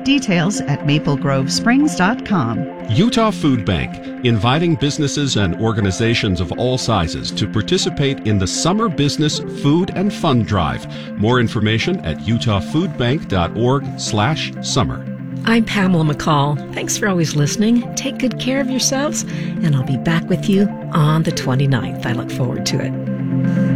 Details at maplegrovesprings.com. Utah Food Bank, inviting businesses and organizations of all sizes to participate in the Summer Business Food and Fun Drive. More information at utahfoodbank.org/summer. I'm Pamela McCall. Thanks for always listening. Take good care of yourselves, and I'll be back with you on the 29th. I look forward to it.